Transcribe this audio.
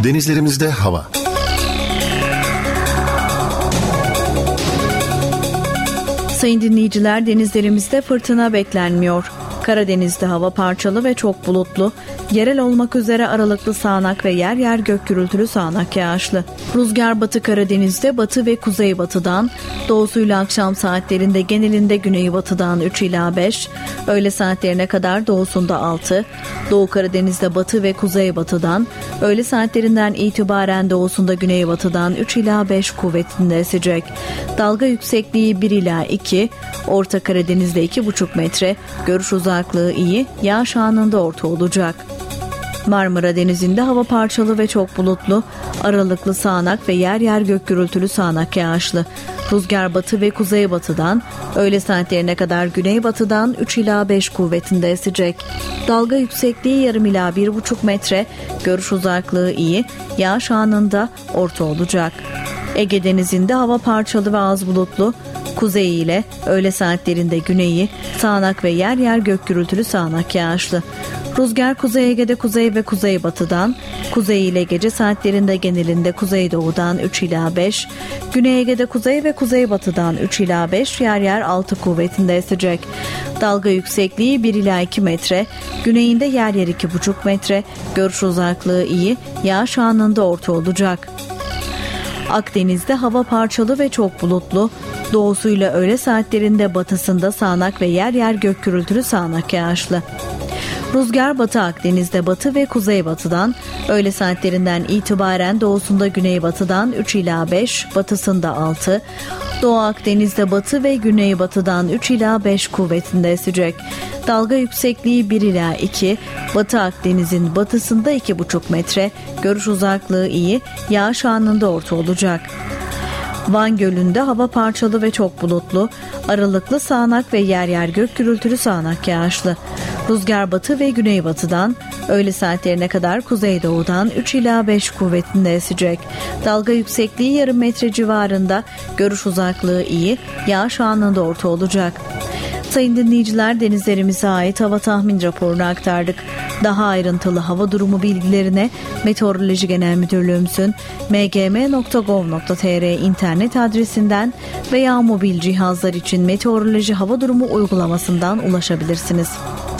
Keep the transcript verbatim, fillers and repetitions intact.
Denizlerimizde hava. Sayın dinleyiciler, denizlerimizde fırtına beklenmiyor. Karadeniz'de hava parçalı ve çok bulutlu. Yerel olmak üzere aralıklı sağanak ve yer yer gök gürültülü sağanak yağışlı. Rüzgar Batı Karadeniz'de batı ve kuzeybatıdan, doğusuyla akşam saatlerinde genelinde güneybatıdan üç ila beş, öğle saatlerine kadar doğusunda altı, Doğu Karadeniz'de batı ve kuzeybatıdan, öğle saatlerinden itibaren doğusunda güneybatıdan üç ila beş kuvvetinde esecek. Dalga yüksekliği bir ila iki, Orta Karadeniz'de iki buçuk metre, görüş uzaklığı iyi, yağış anında orta olacak. Marmara Denizi'nde hava parçalı ve çok bulutlu, aralıklı sağanak ve yer yer gök gürültülü sağanak yağışlı. Rüzgar batı ve kuzeybatıdan, öğle saatlerine kadar güneybatıdan üç ila beş kuvvetinde esecek. Dalga yüksekliği yarım ila bir buçuk metre, görüş uzaklığı iyi, yağış anında orta olacak. Ege Denizi'nde hava parçalı ve az bulutlu, kuzeyi ile öğle saatlerinde güneyi, sağanak ve yer yer gök gürültülü sağanak yağışlı. Rüzgar Kuzey Ege'de kuzey ve kuzeybatıdan, kuzey ile gece saatlerinde genelinde kuzeydoğudan üç ila beş, Güney Ege'de kuzey ve kuzeybatıdan üç ila beş, yer yer altı kuvvetinde esecek. Dalga yüksekliği bir ila iki metre, güneyinde yer yer iki buçuk metre, görüş uzaklığı iyi, yağış anında orta olacak. Akdeniz'de hava parçalı ve çok bulutlu, doğusuyla öğle saatlerinde batısında sağanak ve yer yer gök gürültülü sağanak yağışlı. Rüzgar Batı Akdeniz'de batı ve kuzeybatıdan, öğle saatlerinden itibaren doğusunda güneybatıdan üç ila beş, batısında altı, Doğu Akdeniz'de batı ve güneybatıdan üç ila beş kuvvetinde esecek. Dalga yüksekliği bir ila iki, Batı Akdeniz'in batısında iki buçuk metre, görüş uzaklığı iyi, yağış anında orta olacak. Van Gölü'nde hava parçalı ve çok bulutlu, aralıklı sağanak ve yer yer gök gürültülü sağanak yağışlı. Rüzgar batı ve güneybatıdan, öğle saatlerine kadar kuzeydoğudan üç ila beş kuvvetinde esecek. Dalga yüksekliği yarım metre civarında, görüş uzaklığı iyi, yağış anında orta olacak. Sayın dinleyiciler, denizlerimize ait hava tahmin raporunu aktardık. Daha ayrıntılı hava durumu bilgilerine Meteoroloji Genel Müdürlüğümüzün m g m nokta gov nokta t r internet adresinden veya mobil cihazlar için meteoroloji hava durumu uygulamasından ulaşabilirsiniz.